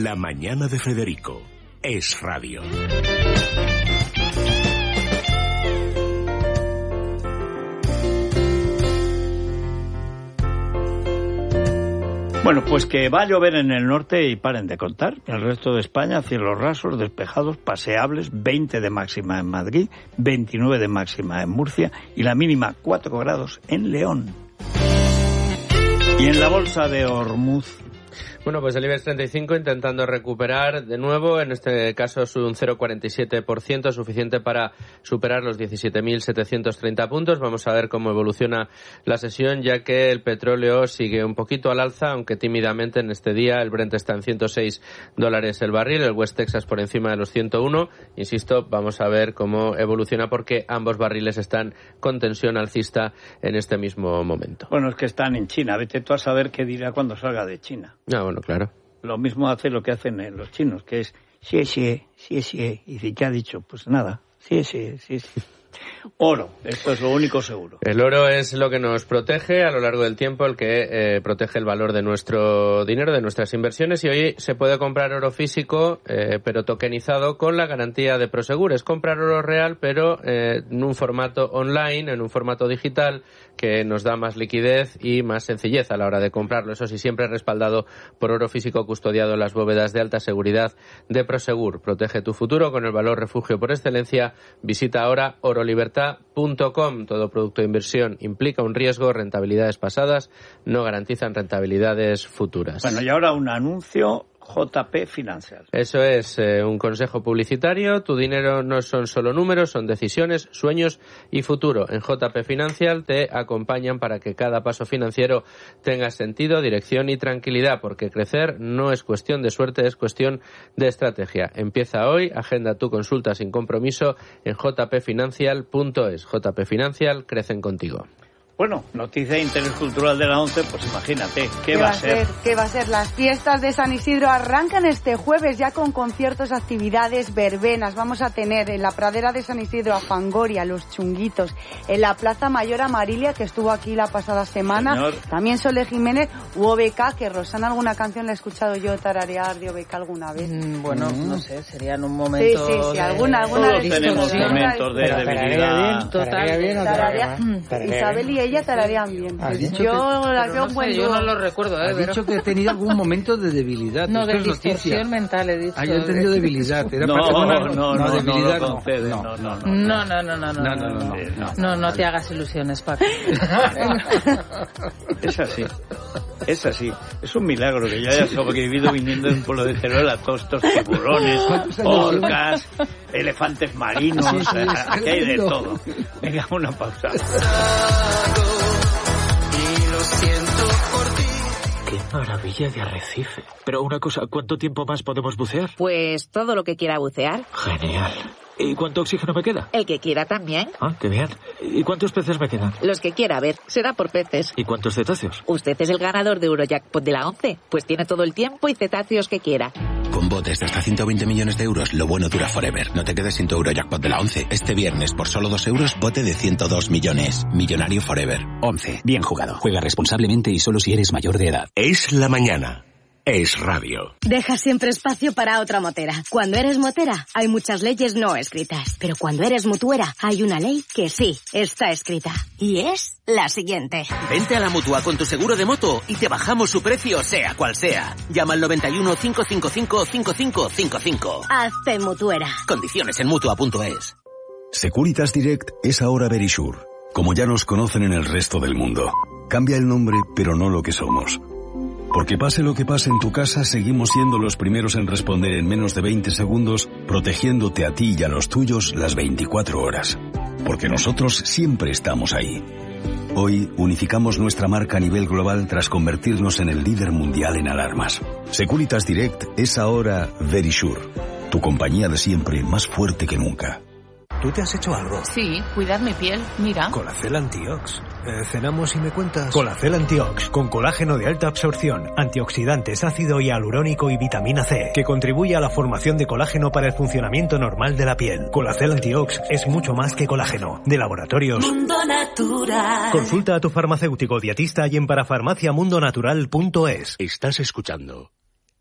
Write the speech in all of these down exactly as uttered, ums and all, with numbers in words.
La mañana de Federico. Es radio. Bueno, pues que va a llover en el norte y paren de contar. En el resto de España, cielos rasos, despejados, paseables, veinte de máxima en Madrid, veintinueve de máxima en Murcia y la mínima cuatro grados en León. Y en la bolsa de Ormuz. Bueno, pues el IBEX treinta y cinco intentando recuperar de nuevo, en este caso es un cero coma cuarenta y siete por ciento, suficiente para superar los diecisiete mil setecientos treinta puntos. Vamos a ver cómo evoluciona la sesión, ya que el petróleo sigue un poquito al alza, aunque tímidamente en este día. El Brent está en ciento seis dólares el barril, el West Texas por encima de los ciento uno. Insisto, vamos a ver cómo evoluciona porque ambos barriles están con tensión alcista en este mismo momento. Bueno, es que están en China. Vete tú a saber qué dirá cuando salga de China. Ah, bueno, claro. Lo mismo hace lo que hacen los chinos, que es sí, sí, sí, sí. Y dice, ¿qué ha dicho? Pues nada, sí, sí, sí, sí. Oro, esto es lo único seguro. El oro es lo que nos protege a lo largo del tiempo, el que eh, protege el valor de nuestro dinero, de nuestras inversiones, y hoy se puede comprar oro físico, eh, pero tokenizado con la garantía de Prosegur. Es comprar oro real, pero eh, en un formato online, en un formato digital, que nos da más liquidez y más sencillez a la hora de comprarlo. Eso sí, siempre respaldado por oro físico custodiado en las bóvedas de alta seguridad de Prosegur. Protege tu futuro con el valor refugio por excelencia. Visita ahora oro libertad punto com. Todo producto de inversión implica un riesgo, rentabilidades pasadas no garantizan rentabilidades futuras. Bueno, y ahora un anuncio. J P Financial. Eso es eh, un consejo publicitario. Tu dinero no son solo números, son decisiones, sueños y futuro. En J P Financial te acompañan para que cada paso financiero tenga sentido, dirección y tranquilidad, porque crecer no es cuestión de suerte, es cuestión de estrategia. Empieza hoy, agenda tu consulta sin compromiso en j p financial punto es. J P Financial, crecen contigo. Bueno, noticia de interés cultural de la ONCE, pues imagínate, ¿qué, ¿Qué va a ser? ¿Qué va a ser? Las fiestas de San Isidro arrancan este jueves ya con conciertos, actividades, verbenas. Vamos a tener en la pradera de San Isidro a Fangoria, Los Chunguitos, en la Plaza Mayor a Marilia, que estuvo aquí la pasada semana. Señor. También Sole Jiménez u O B K, que Rosana, alguna canción la he escuchado yo tararear de O B K alguna vez. Mm, bueno, mm. no sé, serían un momento Sí, sí, sí, de... alguna, alguna Todos tenemos momentos de debilidad. Total, bien, tararea, Isabel y ella tararean bien. Yo las veo un buen Yo no lo recuerdo, ¿eh? Has pero... dicho que he tenido algún momento de debilidad. No, Esto de distorsión mental he dicho. Ah, yo he entendido debilidad. Era no, para... no, no, no, no, no, debilidad no, no, no. No, no, no, no, no, no, no, no, no, no, no te hagas ilusiones, Paco. Es así, es así. Es un milagro que yo haya sobrevivido viniendo de un pueblo de Teruel a todos estos tiburones, orcas, elefantes marinos, sí, sí, aquí hay de todo. Venga, una pausa. Y lo siento por ti. ¡Qué maravilla de arrecife! Pero una cosa, ¿cuánto tiempo más podemos bucear? Pues todo lo que quiera bucear. Genial. ¿Y cuánto oxígeno me queda? El que quiera también. Ah, qué bien. ¿Y cuántos peces me quedan? Los que quiera, a ver, será por peces. ¿Y cuántos cetáceos? Usted es el ganador de Eurojackpot de la ONCE, pues tiene todo el tiempo y cetáceos que quiera. Con botes de hasta ciento veinte millones de euros, lo bueno dura forever. No te quedes sin tu Eurojackpot de la ONCE. Este viernes, por solo dos euros, bote de ciento dos millones. Millonario forever. ONCE. Bien jugado. Juega responsablemente y solo si eres mayor de edad. Es la mañana. Es radio. Deja siempre espacio para otra motera. Cuando eres motera, hay muchas leyes no escritas. Pero cuando eres mutuera, hay una ley que sí está escrita. Y es la siguiente. Vente a la Mutua con tu seguro de moto y te bajamos su precio, sea cual sea. Llama al noventa y uno, cinco cinco cinco, cinco cinco cinco cinco. Hazte mutuera. Condiciones en mutua punto es. Securitas Direct es ahora Verisure, como ya nos conocen en el resto del mundo. Cambia el nombre, pero no lo que somos. Porque pase lo que pase en tu casa, seguimos siendo los primeros en responder en menos de veinte segundos, protegiéndote a ti y a los tuyos las veinticuatro horas. Porque nosotros siempre estamos ahí. Hoy unificamos nuestra marca a nivel global tras convertirnos en el líder mundial en alarmas. Securitas Direct es ahora Verisure, tu compañía de siempre más fuerte que nunca. ¿Tú te has hecho algo? Sí, cuidar mi piel, mira. Colacel Antiox. Eh, ¿Cenamos y me cuentas? Colacel Antiox, con colágeno de alta absorción, antioxidantes, ácido hialurónico y vitamina C, que contribuye a la formación de colágeno para el funcionamiento normal de la piel. Colacel Antiox es mucho más que colágeno. De Laboratorios Mundo Natural. Consulta a tu farmacéutico dietista y en parafarmaciamundonatural punto es. Estás escuchando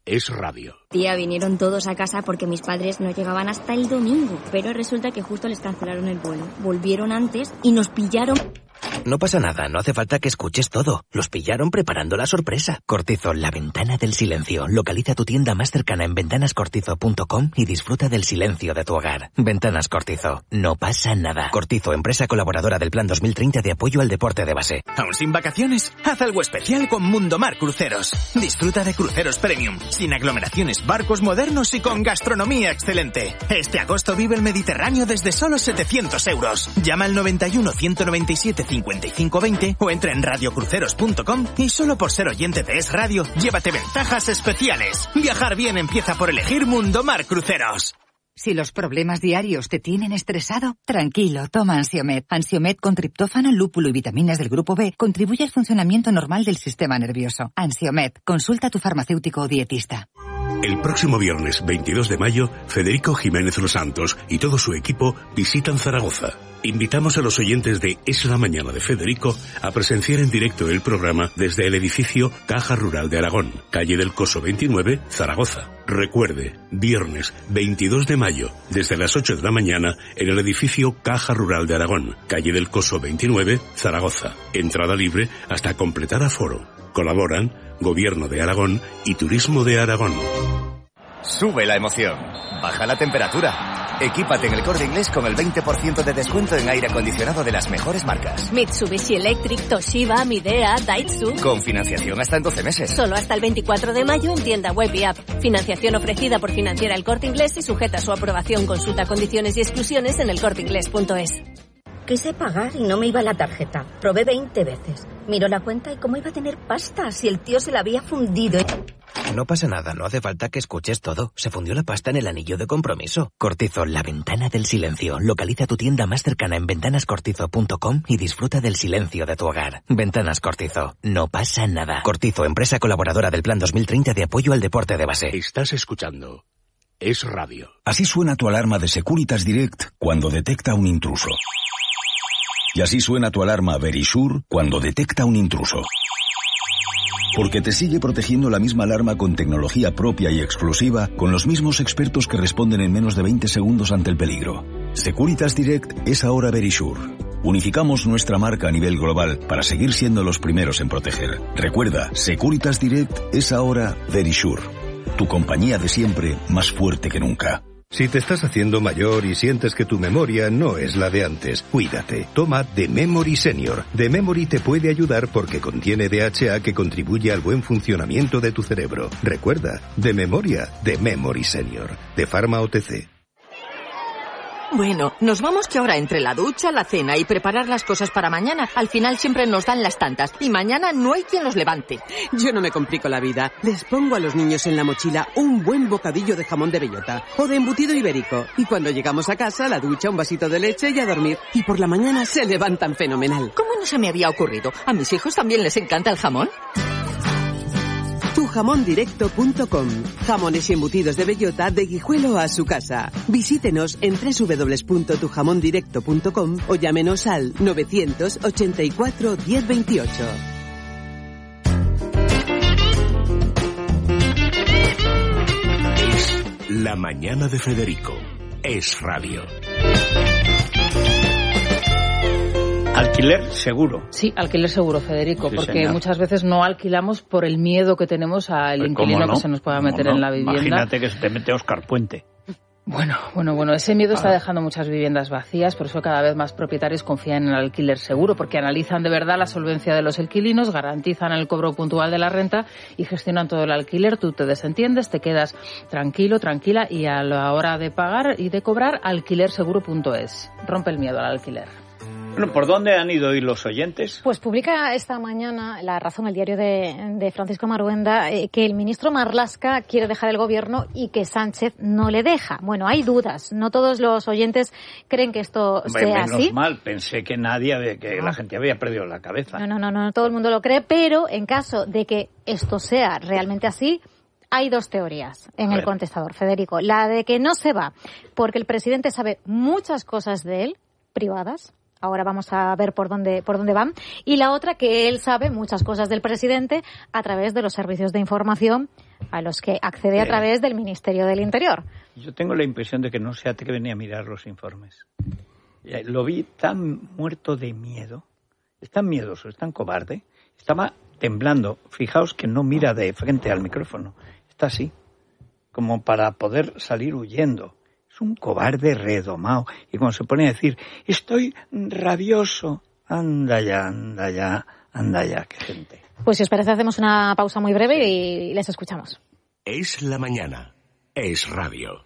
es radio. Tía, vinieron todos a casa porque mis padres no llegaban hasta el domingo, pero resulta que justo les cancelaron el vuelo. Volvieron antes y nos pillaron... No pasa nada, no hace falta que escuches todo. Los pillaron preparando la sorpresa. Cortizo, la ventana del silencio. Localiza tu tienda más cercana en ventanas cortizo punto com y disfruta del silencio de tu hogar. Ventanas Cortizo, no pasa nada. Cortizo, empresa colaboradora del Plan dos mil treinta de apoyo al deporte de base. ¿Aún sin vacaciones? Haz algo especial con Mundomar Cruceros. Disfruta de cruceros premium, sin aglomeraciones, barcos modernos y con gastronomía excelente. Este agosto vive el Mediterráneo desde solo setecientos euros. Llama al noventa y uno, ciento noventa y siete, cincuenta y cinco veinte o entra en radio cruceros punto com y solo por ser oyente de Es Radio, llévate ventajas especiales. Viajar bien empieza por elegir Mundomar Cruceros. Si los problemas diarios te tienen estresado, tranquilo, toma Ansiomed. Ansiomed con triptófano, lúpulo y vitaminas del grupo B contribuye al funcionamiento normal del sistema nervioso. Ansiomed, consulta a tu farmacéutico o dietista. El próximo viernes veintidós de mayo, Federico Jiménez Los Santos y todo su equipo visitan Zaragoza. Invitamos a los oyentes de Es la Mañana de Federico a presenciar en directo el programa desde el edificio Caja Rural de Aragón, calle del Coso veintinueve, Zaragoza. Recuerde, viernes veintidós de mayo, desde las ocho de la mañana, en el edificio Caja Rural de Aragón, calle del Coso veintinueve, Zaragoza. Entrada libre hasta completar aforo. Colaboran Gobierno de Aragón y Turismo de Aragón. Sube la emoción, baja la temperatura. Equípate en El Corte Inglés con el veinte por ciento de descuento en aire acondicionado de las mejores marcas. Mitsubishi Electric, Toshiba, Midea, Daitsu. Con financiación hasta en doce meses. Solo hasta el veinticuatro de mayo en tienda web y app. Financiación ofrecida por Financiera El Corte Inglés y sujeta a su aprobación. Consulta condiciones y exclusiones en elcorteingles punto es. Quise pagar y no me iba la tarjeta. Probé veinte veces. Miró la cuenta y cómo iba a tener pasta si el tío se la había fundido. No pasa nada, no hace falta que escuches todo. Se fundió la pasta en el anillo de compromiso. Cortizo, la ventana del silencio. Localiza tu tienda más cercana en ventanas cortizo punto com y disfruta del silencio de tu hogar. Ventanas Cortizo, no pasa nada. Cortizo, empresa colaboradora del Plan dos mil treinta de apoyo al deporte de base. Estás escuchando Es Radio. Así suena tu alarma de Securitas Direct cuando detecta un intruso. Y así suena tu alarma Verisure cuando detecta un intruso. Porque te sigue protegiendo la misma alarma con tecnología propia y exclusiva, con los mismos expertos que responden en menos de veinte segundos ante el peligro. Securitas Direct es ahora Verisure. Unificamos nuestra marca a nivel global para seguir siendo los primeros en proteger. Recuerda, Securitas Direct es ahora Verisure. Tu compañía de siempre, más fuerte que nunca. Si te estás haciendo mayor y sientes que tu memoria no es la de antes, cuídate. Toma The Memory Senior. The Memory te puede ayudar porque contiene D H A que contribuye al buen funcionamiento de tu cerebro. Recuerda, de memoria, The Memory Senior. De Pharma O T C. Bueno, nos vamos que ahora entre la ducha, la cena y preparar las cosas para mañana, al final siempre nos dan las tantas y mañana no hay quien los levante. Yo no me complico la vida. Les pongo a los niños en la mochila un buen bocadillo de jamón de bellota o de embutido ibérico. Y cuando llegamos a casa, la ducha, un vasito de leche y a dormir. Y por la mañana se levantan fenomenal. ¿Cómo no se me había ocurrido? ¿A mis hijos también les encanta el jamón? tu jamón directo punto com. Jamones y embutidos de bellota de Guijuelo a su casa. Visítenos en doble u doble u doble u punto tu jamón directo punto com o llámenos al novecientos ochenta y cuatro diez veintiocho. Es La Mañana de Federico. Es Radio. Alquiler seguro. Sí, alquiler seguro, Federico, Sí, porque señor. muchas veces no alquilamos por el miedo que tenemos al Pues, inquilino ¿cómo no? que se nos pueda meter ¿Cómo en no? la vivienda. Imagínate que se te mete Óscar Puente. Bueno, bueno, bueno, ese miedo está dejando muchas viviendas vacías, por eso cada vez más propietarios confían en el alquiler seguro, porque analizan de verdad la solvencia de los inquilinos, garantizan el cobro puntual de la renta y gestionan todo el alquiler. Tú te desentiendes, te quedas tranquilo, tranquila y a la hora de pagar y de cobrar, alquiler seguro punto es. Rompe el miedo al alquiler. Bueno, ¿por dónde han ido hoy los oyentes? Pues publica esta mañana La Razón, el diario de, de Francisco Maruenda, eh, que el ministro Marlaska quiere dejar el gobierno y que Sánchez no le deja. Bueno, hay dudas. No todos los oyentes creen que esto sea Menos así. mal, pensé que nadie, que la gente había perdido la cabeza. No, no, no, no, todo el mundo lo cree, pero en caso de que esto sea realmente así, hay dos teorías en el contestador, Federico. La de que no se va porque el presidente sabe muchas cosas de él, privadas. Ahora vamos a ver por dónde por dónde van. Y la otra, que él sabe muchas cosas del presidente a través de los servicios de información a los que accede a través del Ministerio del Interior. Yo tengo la impresión de que no se atreve a mirar los informes. Lo vi tan muerto de miedo, es tan miedoso, es tan cobarde, estaba temblando. Fijaos que no mira de frente al micrófono, está así, como para poder salir huyendo. Es un cobarde redomado. Y cuando se pone a decir, estoy rabioso, anda ya, anda ya, anda ya, qué gente. Pues si os parece hacemos una pausa muy breve y les escuchamos. Es la mañana, es radio.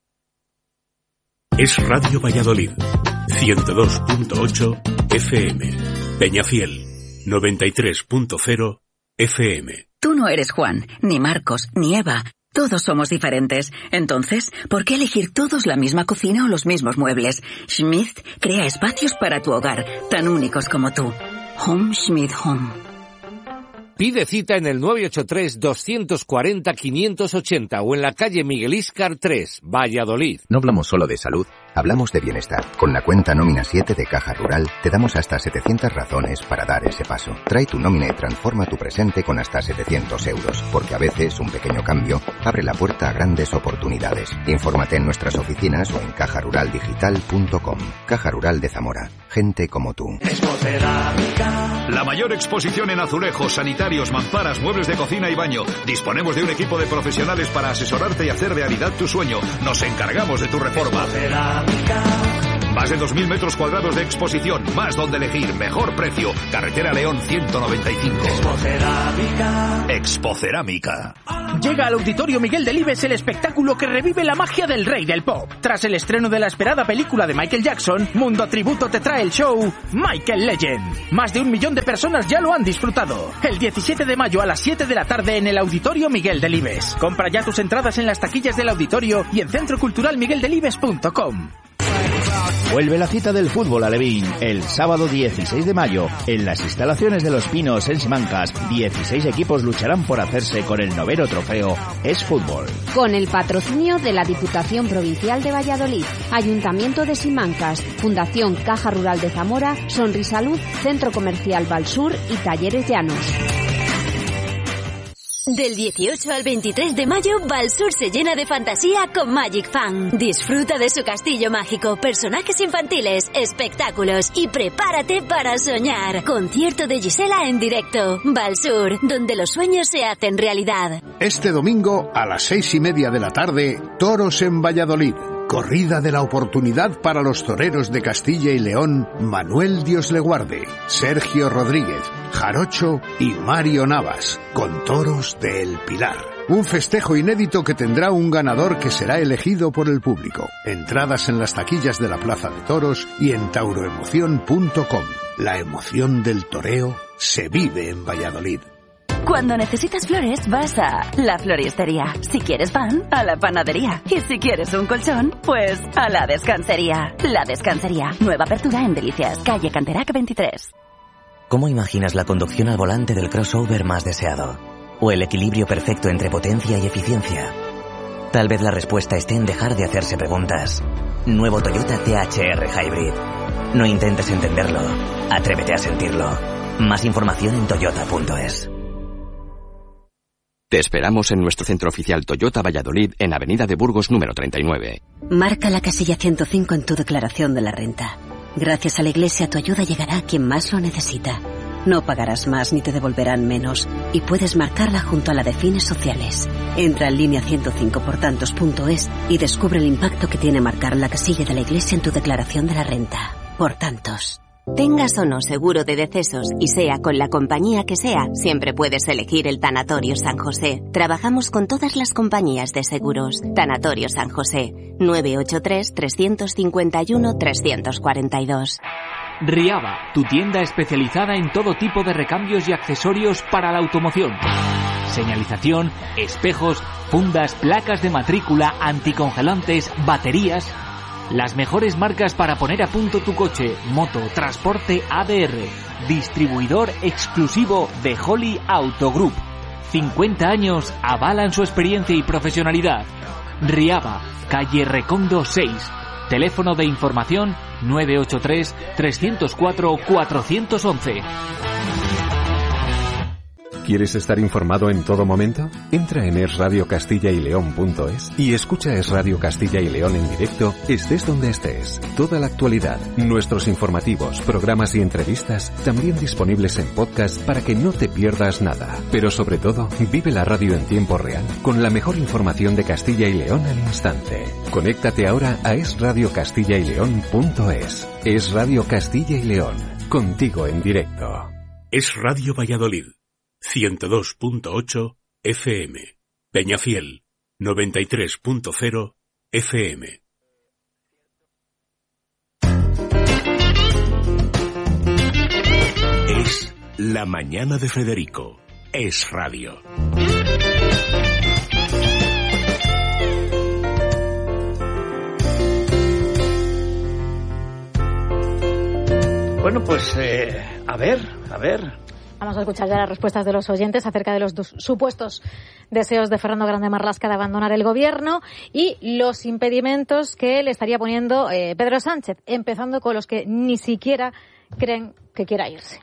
Es Radio Valladolid, ciento dos punto ocho F M. Peñafiel, noventa y tres punto cero F M. Tú no eres Juan, ni Marcos, ni Eva. Todos somos diferentes. Entonces, ¿por qué elegir todos la misma cocina o los mismos muebles? Schmidt crea espacios para tu hogar, tan únicos como tú. Home Schmidt Home. Pide cita en el nueve ocho tres, dos cuatro cero, cinco ocho cero o en la calle Miguel Íscar tres, Valladolid. No hablamos solo de salud, hablamos de bienestar. Con la cuenta Nómina siete de Caja Rural te damos hasta setecientas razones para dar ese paso. Trae tu nómina y transforma tu presente con hasta setecientos euros, porque a veces un pequeño cambio abre la puerta a grandes oportunidades. Infórmate en nuestras oficinas o en caja rural digital punto com. Caja Rural de Zamora. Gente como tú. La mayor exposición en azulejos, sanitarios, mamparas, muebles de cocina y baño. Disponemos de un equipo de profesionales para asesorarte y hacer realidad tu sueño. Nos encargamos de tu reforma. Más de dos mil metros cuadrados de exposición, más donde elegir, mejor precio. Carretera León ciento noventa y cinco. Expocerámica. Expocerámica. Llega al Auditorio Miguel Delibes el espectáculo que revive la magia del rey del pop. Tras el estreno de la esperada película de Michael Jackson, Mundo Tributo te trae el show Michael Legend. Más de un millón de personas ya lo han disfrutado. El diecisiete de mayo a las siete de la tarde en el Auditorio Miguel Delibes. Compra ya tus entradas en las taquillas del auditorio y en centro cultural miguel delibes punto com. Vuelve la cita del fútbol alevín el sábado dieciséis de mayo en las instalaciones de Los Pinos en Simancas. dieciséis equipos lucharán por hacerse con el noveno trofeo Es Fútbol. Con el patrocinio de la Diputación Provincial de Valladolid, Ayuntamiento de Simancas, Fundación Caja Rural de Zamora, Sonrisalud, Centro Comercial Valsur y Talleres Llanos. Del dieciocho al veintitrés de mayo, Valsur se llena de fantasía con Magic Fan. Disfruta de su castillo mágico, personajes infantiles, espectáculos y prepárate para soñar. Concierto de Gisela en directo. Valsur, donde los sueños se hacen realidad. Este domingo, a las seis y media de la tarde, Toros en Valladolid. Corrida de la oportunidad para los toreros de Castilla y León, Manuel Dios le guarde, Sergio Rodríguez, Jarocho y Mario Navas, con toros de El Pilar. Un festejo inédito que tendrá un ganador que será elegido por el público. Entradas en las taquillas de la Plaza de Toros y en tauroemoción punto com. La emoción del toreo se vive en Valladolid. Cuando necesitas flores, vas a la floristería. Si quieres pan, a la panadería. Y si quieres un colchón, pues a la descansería. La Descansería. Nueva apertura en Delicias, calle Canterac veintitrés. ¿Cómo imaginas la conducción al volante del crossover más deseado? ¿O el equilibrio perfecto entre potencia y eficiencia? Tal vez la respuesta esté en dejar de hacerse preguntas. Nuevo Toyota T H R Hybrid. No intentes entenderlo. Atrévete a sentirlo. Más información en toyota punto es. Te esperamos en nuestro centro oficial Toyota Valladolid en Avenida de Burgos número treinta y nueve. Marca la casilla ciento cinco en tu declaración de la renta. Gracias a la Iglesia tu ayuda llegará a quien más lo necesita. No pagarás más ni te devolverán menos y puedes marcarla junto a la de fines sociales. Entra en línea ciento cinco por tantos punto es y descubre el impacto que tiene marcar la casilla de la Iglesia en tu declaración de la renta. Por tantos. Tengas o no seguro de decesos y sea con la compañía que sea, siempre puedes elegir el Tanatorio San José. Trabajamos con todas las compañías de seguros. Tanatorio San José, nueve ocho tres, tres cinco uno, tres cuatro dos. Riaba, tu tienda especializada en todo tipo de recambios y accesorios para la automoción. Señalización, espejos, fundas, placas de matrícula, anticongelantes, baterías. Las mejores marcas para poner a punto tu coche, moto, transporte A D R. Distribuidor exclusivo de Holly Auto Group. cincuenta años avalan su experiencia y profesionalidad. Riaba, calle Recondo seis. Teléfono de información nueve ocho tres, tres cero cuatro, cuatro uno uno. ¿Quieres estar informado en todo momento? Entra en es radio castilla y león punto es y escucha Es Radio Castilla y León en directo, estés donde estés. Toda la actualidad, nuestros informativos, programas y entrevistas, también disponibles en podcast para que no te pierdas nada. Pero sobre todo, vive la radio en tiempo real, con la mejor información de Castilla y León al instante. Conéctate ahora a es radio castilla y león punto es. Es Radio Castilla y León, contigo en directo. Es Radio Valladolid, ciento dos punto ocho F M. Peñafiel, noventa y tres punto cero F M. Es La Mañana de Federico. Es Radio. Bueno, pues eh, a ver, a ver. Vamos a escuchar ya las respuestas de los oyentes acerca de los dos supuestos deseos de Fernando Grande Marlaska de abandonar el gobierno y los impedimentos que le estaría poniendo eh, Pedro Sánchez, empezando con los que ni siquiera creen que quiera irse.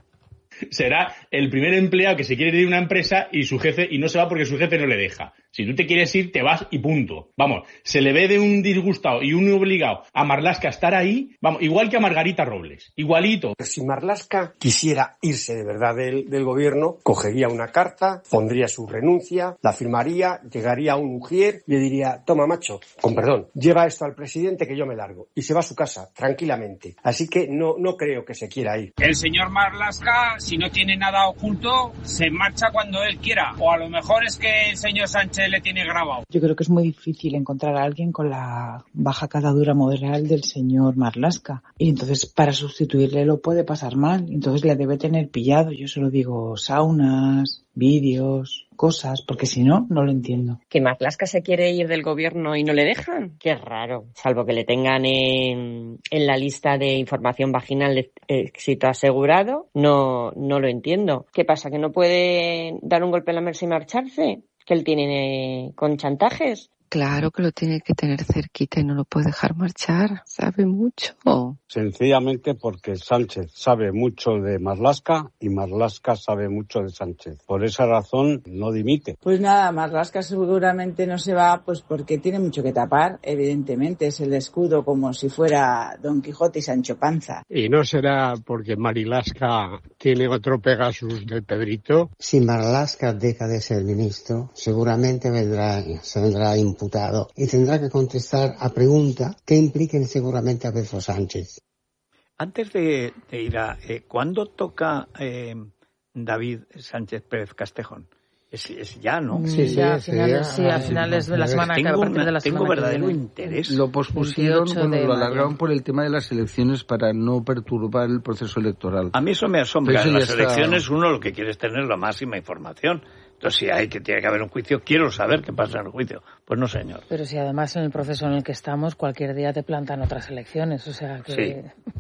Será el primer empleado que se quiere ir de una empresa y su jefe y no se va porque su jefe no le deja. Si tú te quieres ir, te vas y punto. Vamos, se le ve de un disgustado y un obligado a Marlaska a estar ahí, vamos, igual que a Margarita Robles, igualito. Si Marlaska quisiera irse de verdad del, del gobierno, cogería una carta, pondría su renuncia, la firmaría, llegaría a un ujier y le diría, toma macho, con perdón, lleva esto al presidente que yo me largo. Y se va a su casa, tranquilamente. Así que no, no creo que se quiera ir. El señor Marlaska, si no tiene nada oculto, se marcha cuando él quiera. O a lo mejor es que el señor Sánchez le tiene grabado. Yo creo que es muy difícil encontrar a alguien con la baja catadura moral del señor Marlaska. Y entonces para sustituirle lo puede pasar mal. Entonces le debe tener pillado. Yo solo digo saunas, vídeos, cosas, porque si no, no lo entiendo. ¿Que Marlaska se quiere ir del gobierno y no le dejan? Qué raro. Salvo que le tengan en, en la lista de información vaginal de éxito asegurado, no, no lo entiendo. ¿Qué pasa? ¿Que no puede dar un golpe en la mesa y marcharse? ¿Que él tiene con chantajes? Claro que lo tiene que tener cerquita y no lo puede dejar marchar. Sabe mucho. Sencillamente porque Sánchez sabe mucho de Marlaska y Marlaska sabe mucho de Sánchez. Por esa razón no dimite. Pues nada, Marlaska seguramente no se va pues porque tiene mucho que tapar. Evidentemente es el escudo como si fuera Don Quijote y Sancho Panza. ¿Y no será porque Marlaska tiene otro Pegasus del Pedrito? Si Marlaska deja de ser ministro, seguramente vendrá, se vendrá imputado y tendrá que contestar a preguntas que impliquen seguramente a Pedro Sánchez. Antes de, de ir a... Eh, ¿Cuándo toca eh, David Sánchez Pérez Castejón? Es, es ya, ¿no? Sí, sí, a finales, sí, a finales de la semana que a partir de la Tengo semana verdadero que interés. Lo pospusieron, bueno, lo alargaron por el tema de las elecciones para no perturbar el proceso electoral. A mí eso me asombra. Pero en las está... elecciones uno lo que quiere es tener la máxima información. Entonces, si hay que tiene que haber un juicio, quiero saber qué pasa en el juicio. Pues no, señor. Pero si además en el proceso en el que estamos, cualquier día te plantan otras elecciones, o sea que... Sí.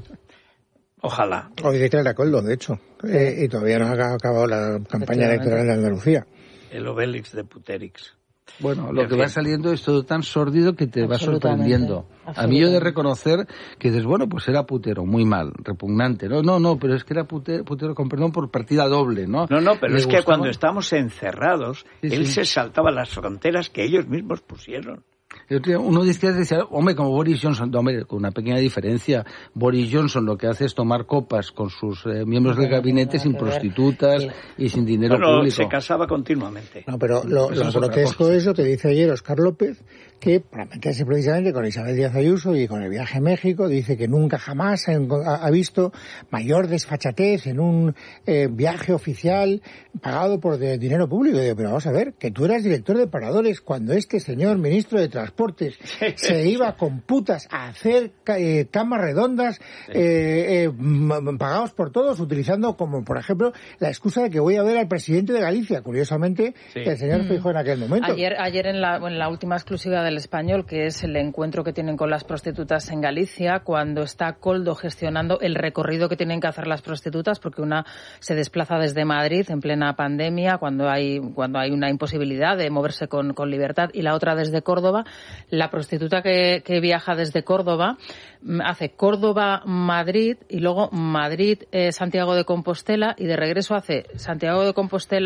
Ojalá. Hoy declara Coldo, de hecho, eh, y todavía no ha acabado la campaña electoral de Andalucía. El Obélix de Puterix. Bueno, lo que va saliendo es todo tan sórdido que te va sorprendiendo. A mí yo he de reconocer que dices, bueno, pues era putero, muy mal, repugnante. No, no, no, pero es que era putero, putero con perdón, por partida doble, ¿no? No, no, pero Me es gustaba... que cuando estamos encerrados, sí, él sí. se saltaba las fronteras que ellos mismos pusieron. Uno de izquierda decía, hombre, como Boris Johnson, no, hombre, con una pequeña diferencia. Boris Johnson lo que hace es tomar copas con sus eh, miembros del gabinete sin prostitutas y sin dinero bueno, público. Se casaba continuamente. No, pero lo, lo grotesco es lo que dice ayer Óscar López, que para meterse precisamente con Isabel Díaz Ayuso y con el viaje a México, dice que nunca jamás ha, ha visto mayor desfachatez en un eh, viaje oficial pagado por de dinero público. Y digo, pero vamos a ver, que tú eras director de paradores cuando este señor ministro de Transportes se iba con putas a hacer eh, camas redondas eh, eh, pagados por todos, utilizando como, por ejemplo, la excusa de que voy a ver al presidente de Galicia, curiosamente, sí. el señor mm. Feijóo en aquel momento. Ayer, ayer en, la, en la última exclusiva del Español, que es el encuentro que tienen con las prostitutas en Galicia, cuando está Coldo gestionando el recorrido que tienen que hacer las prostitutas, porque una se desplaza desde Madrid en plena pandemia, cuando hay, cuando hay una imposibilidad de moverse con, con libertad, y la otra desde Córdoba. la prostituta que, que viaja desde Córdoba hace Córdoba-Madrid y luego Madrid-Santiago de Compostela y de regreso hace Santiago de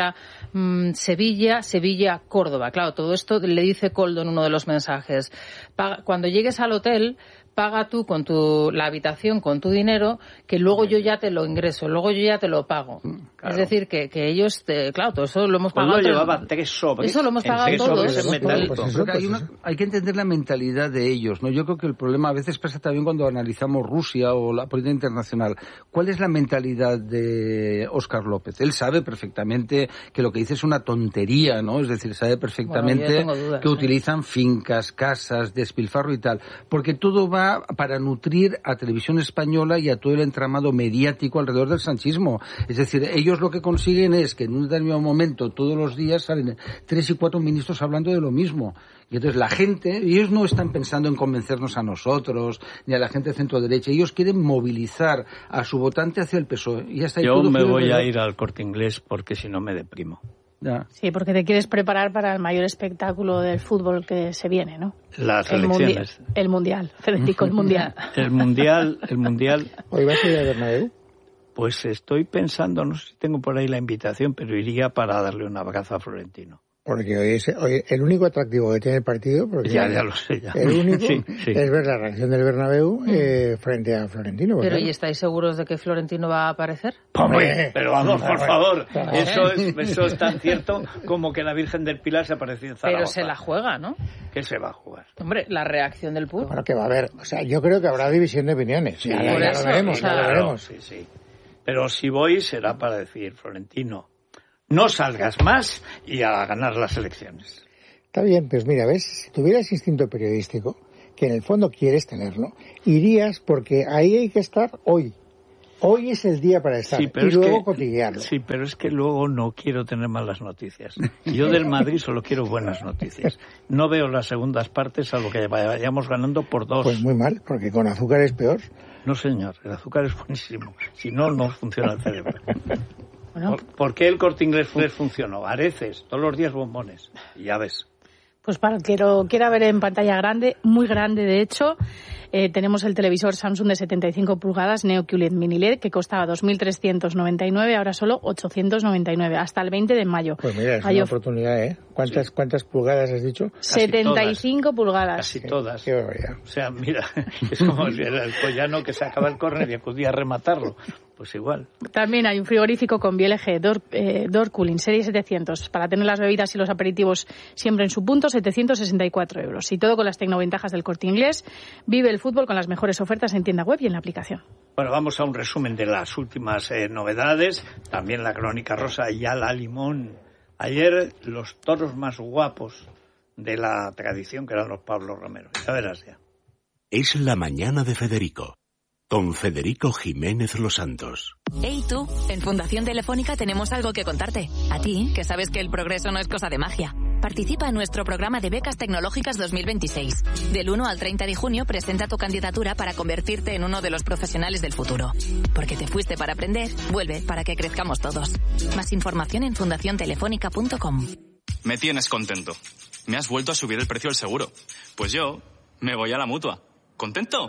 Compostela-Sevilla, Sevilla-Córdoba. Claro, todo esto le dice Koldo en uno de los mensajes. Cuando llegues al hotel, paga tú con tu la habitación con tu dinero, que luego yo ya te lo ingreso, luego yo ya te lo pago. Claro. Es decir, que, que ellos, te, claro, todo eso lo hemos pagado. Pues lo llevaba tres sobres. Eso lo hemos pagado todos. Pues pues hay, una, hay que entender la mentalidad de ellos, ¿no? Yo creo que el problema a veces pasa también cuando analizamos Rusia o la política internacional. ¿Cuál es la mentalidad de Óscar López? Él sabe perfectamente que lo que dice es una tontería, ¿no? Es decir, sabe perfectamente bueno, dudas, que ¿eh? utilizan fincas, casas, despilfarro y tal, porque todo va para nutrir a Televisión Española y a todo el entramado mediático alrededor del sanchismo. Es decir, ellos lo que consiguen es que en un determinado momento, todos los días, salen tres y cuatro ministros hablando de lo mismo. Y entonces la gente, ellos no están pensando en convencernos a nosotros, ni a la gente de centro-derecha, ellos quieren movilizar a su votante hacia el P S O E. Y hasta ahí Yo todo me voy a ir al Corte Inglés porque si no me deprimo. Ya. Sí, porque te quieres preparar para el mayor espectáculo del fútbol que se viene, ¿no? Las el elecciones. Mundi- el Mundial, Federico, el Mundial. el Mundial, el Mundial. ¿Hoy vas a ir a Bernabéu? Pues estoy pensando, no sé si tengo por ahí la invitación, pero iría para darle un abrazo a Florentino. Porque hoy es hoy el único atractivo que tiene el partido, porque ya, ya lo sé, ya. El único sí, sí. es ver la reacción del Bernabéu eh, frente a Florentino. Pero claro. ¿y estáis seguros de que Florentino va a aparecer? Hombre, pero vamos, por favor, eso es, eso es tan cierto como que la Virgen del Pilar se apareció en Zaragoza. Pero se la juega, ¿no? ¿Qué se va a jugar? Hombre, la reacción del público. Bueno, que va a haber, o sea, yo creo que habrá división de opiniones. Sí, ya, ya eso, lo veremos, claro, ya lo veremos. Sí, sí. Pero si voy será para decir, Florentino, no salgas más y a ganar las elecciones. Está bien, pues mira, ves, si tuvieras instinto periodístico, que en el fondo quieres tenerlo, irías porque ahí hay que estar hoy. Hoy es el día para estar sí, pero y es luego que, cotillearlo. Sí, pero es que luego no quiero tener malas noticias. Yo del Madrid solo quiero buenas noticias. No veo las segundas partes salvo que vayamos ganando por dos. Pues muy mal, porque con azúcar es peor. No, señor, el azúcar es buenísimo. Si no, no funciona el cerebro. Bueno. ¿Por, ¿Por qué el Corte Inglés funcionó? Areces, todos los días bombones. Y ya ves. Pues para el que lo quiera ver en pantalla grande, muy grande de hecho, eh, tenemos el televisor Samsung de setenta y cinco pulgadas Neo Q L E D Mini L E D que costaba dos mil trescientos noventa y nueve, ahora solo ochocientos noventa y nueve, hasta el veinte de mayo. Pues mira, es Hay una of... oportunidad, ¿eh? ¿Cuántas, sí. ¿Cuántas pulgadas has dicho? Casi setenta y cinco todas. Pulgadas. Casi todas. Qué barbaridad. O sea, mira, es como el, el collano que sacaba el córner y acudía a rematarlo. Pues igual. También hay un frigorífico con B L G Door, eh, Door Cooling, serie setecientos, para tener las bebidas y los aperitivos siempre en su punto, setecientos sesenta y cuatro euros. Y todo con las tecnoventajas del Corte Inglés. Vive el fútbol con las mejores ofertas en tienda web y en la aplicación. Bueno, vamos a un resumen de las últimas eh, novedades. También la crónica rosa y a la limón. Ayer los toros más guapos de la tradición, que eran los Pablo Romero. Ya verás ya. Es la mañana de Federico. Con Federico Jiménez Los Santos. Hey tú, en Fundación Telefónica tenemos algo que contarte. A ti, que sabes que el progreso no es cosa de magia. Participa en nuestro programa de becas tecnológicas dos mil veintiséis. Del uno al treinta de junio presenta tu candidatura para convertirte en uno de los profesionales del futuro. Porque te fuiste para aprender, vuelve para que crezcamos todos. Más información en fundación telefónica punto com. Me tienes contento. Me has vuelto a subir el precio del seguro. Pues yo me voy a la Mutua. ¿Contento?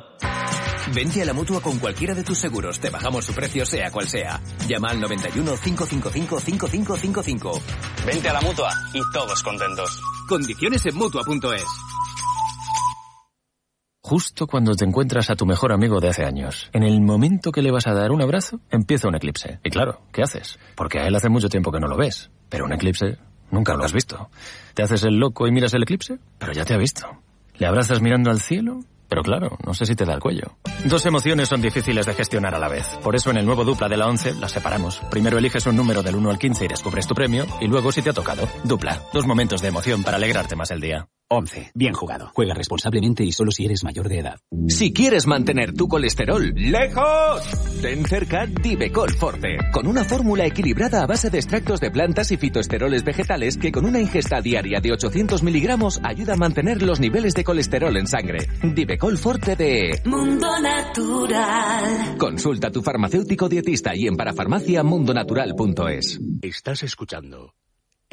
Vente a la Mutua con cualquiera de tus seguros. Te bajamos su precio sea cual sea. Llama al noventa y uno, cinco cinco cinco, cinco cinco cinco cinco. Vente a la Mutua y todos contentos. Condiciones en Mutua punto es. Justo cuando te encuentras a tu mejor amigo de hace años, en el momento que le vas a dar un abrazo, empieza un eclipse. Y claro, ¿qué haces? Porque a él hace mucho tiempo que no lo ves. Pero un eclipse nunca lo has visto. Te haces el loco y miras el eclipse, pero ya te ha visto. Le abrazas mirando al cielo, pero claro, no sé si te da el cuello. Dos emociones son difíciles de gestionar a la vez. Por eso en el nuevo Dupla de la once las separamos. Primero eliges un número del uno al quince y descubres tu premio, y luego si te ha tocado. Dupla. Dos momentos de emoción para alegrarte más el día. once. Bien jugado. Juega responsablemente y solo si eres mayor de edad. Si quieres mantener tu colesterol lejos, ten cerca Divecol Forte, con una fórmula equilibrada a base de extractos de plantas y fitoesteroles vegetales que con una ingesta diaria de ochocientos miligramos ayuda a mantener los niveles de colesterol en sangre. Divecol Forte de Mundo Natural. Consulta a tu farmacéutico dietista y en parafarmacia mundonatural punto es. Estás escuchando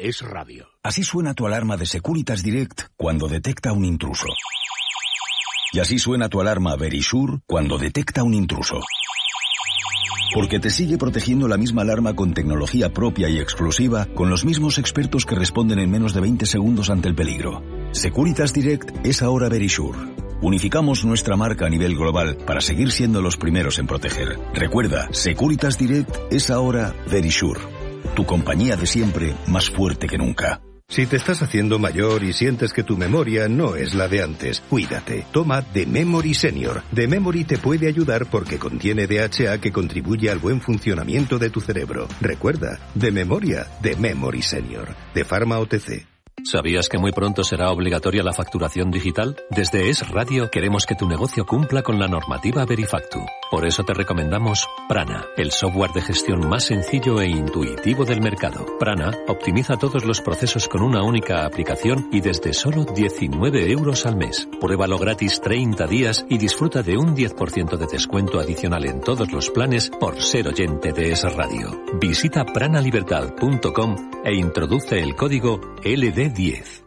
Es Radio. Así suena tu alarma de Securitas Direct cuando detecta un intruso. Y así suena tu alarma Verisure cuando detecta un intruso. Porque te sigue protegiendo la misma alarma con tecnología propia y exclusiva, con los mismos expertos que responden en menos de veinte segundos ante el peligro. Securitas Direct es ahora Verisure. Unificamos nuestra marca a nivel global para seguir siendo los primeros en proteger. Recuerda, Securitas Direct es ahora Verisure. Tu compañía de siempre, más fuerte que nunca. Si te estás haciendo mayor y sientes que tu memoria no es la de antes, cuídate. Toma The Memory Senior. The Memory te puede ayudar porque contiene D H A que contribuye al buen funcionamiento de tu cerebro. Recuerda, de memoria, The Memory Senior. De Pharma O T C. ¿Sabías que muy pronto será obligatoria la facturación digital? Desde Es Radio queremos que tu negocio cumpla con la normativa Verifactu. Por eso te recomendamos Prana, el software de gestión más sencillo e intuitivo del mercado. Prana optimiza todos los procesos con una única aplicación y desde solo diecinueve euros al mes. Pruébalo gratis treinta días y disfruta de un diez por ciento de descuento adicional en todos los planes por ser oyente de Es Radio. Visita pranalibertad punto com e introduce el código L D diez.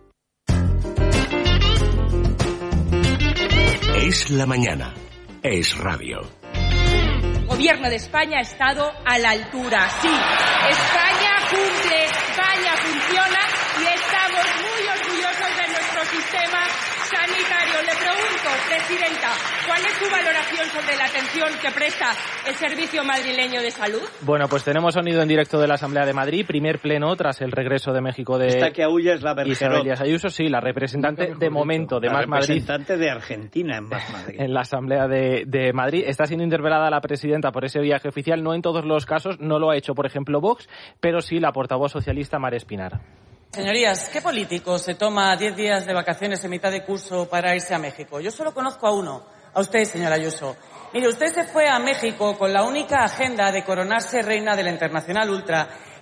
Es la mañana. Es Radio. El gobierno de España ha estado a la altura. Sí, España cumple, España funciona y estamos muy orgullosos de nuestro sistema sanitario. Le pregunto, Presidenta, ¿cuál es su valoración sobre la atención que presta el Servicio Madrileño de Salud? Bueno, pues tenemos sonido en directo de la Asamblea de Madrid, primer pleno tras el regreso de México de Esta que aúlla es la Isabel Díaz Ayuso, sí, la representante de momento de la Más Madrid. La representante de Argentina en Más Madrid. En la Asamblea de, de Madrid. Está siendo interpelada la presidenta por ese viaje oficial. No en todos los casos, no lo ha hecho, por ejemplo, Vox, pero sí la portavoz socialista Mar Espinar. Señorías, ¿qué político se toma diez días de vacaciones en mitad de curso para irse a México? Yo solo conozco a uno, a usted, señora Ayuso. Mire, usted se fue a México con la única agenda de coronarse reina de la Internacional Ultra